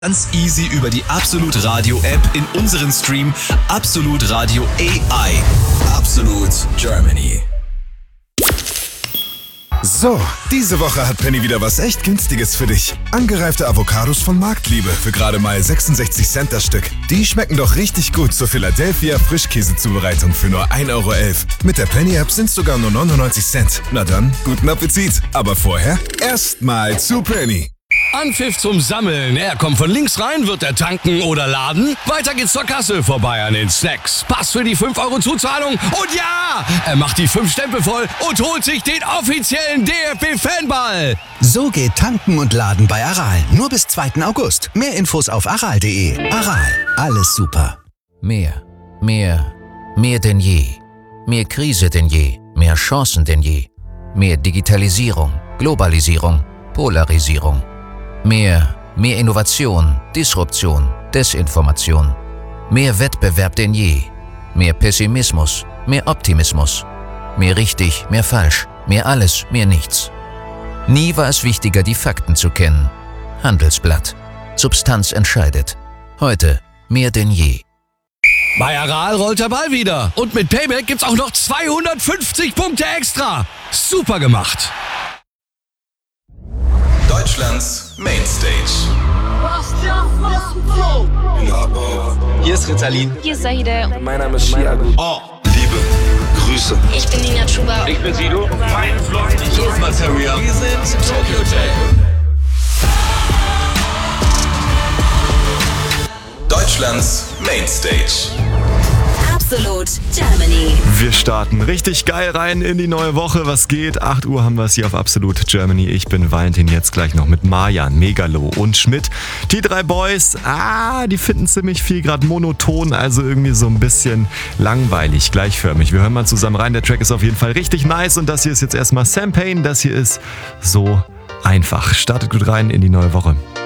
Ganz easy über die Absolut Radio App in unseren Stream Absolut Radio AI. Absolut Germany. So, diese Woche hat Penny wieder was echt Günstiges für dich. Angereifte Avocados von Marktliebe für gerade mal 66 Cent das Stück. Die schmecken doch richtig gut zur Philadelphia Frischkäsezubereitung für nur 1,11 Euro. Mit der Penny-App sind sogar nur 99 Cent. Na dann, guten Appetit. Aber vorher erstmal zu Penny. Anpfiff zum Sammeln. Er kommt von links rein, wird er tanken oder laden. Weiter geht's zur Kasse, vorbei an den Snacks. Pass für die 5 Euro Zuzahlung. Und ja, er macht die 5 Stempel voll und holt sich den offiziellen DFB-Fanball. So geht Tanken und Laden bei Aral. Nur bis 2. August. Mehr Infos auf aral.de. Aral, alles super. Mehr denn je. Mehr Krise denn je. Mehr Chancen denn je. Mehr Digitalisierung, Globalisierung, Polarisierung. Mehr Innovation, Disruption, Desinformation. Mehr Wettbewerb denn je. Mehr Pessimismus, mehr Optimismus. Mehr richtig, mehr falsch, mehr alles, mehr nichts. Nie war es wichtiger, die Fakten zu kennen. Handelsblatt. Substanz entscheidet. Heute mehr denn je. Bei Aral rollt der Ball wieder. Und mit Payback gibt's auch noch 250 Punkte extra. Super gemacht. Deutschlands Mainstage. Hier ist Ritalin. Hier ist Sahide. Mein Name ist Chiago. Liebe Grüße. Ich bin Nina Chuba. Ich bin Sido. Mein Freund. Hier ist Materia. Wir sind Tokyo Hotel. Deutschlands Mainstage. Absolut Germany. Wir starten richtig geil rein in die neue Woche. Was geht? 8 Uhr haben wir es hier auf Absolut Germany. Ich bin Valentin, jetzt gleich noch mit Marjan, Megalo und Schmidt. Die 3 Boys, die finden ziemlich viel gerade monoton, also irgendwie so ein bisschen langweilig, gleichförmig. Wir hören mal zusammen rein. Der Track ist auf jeden Fall richtig nice und das hier ist jetzt erstmal Sam Payne. Das hier ist so einfach. Startet gut rein in die neue Woche.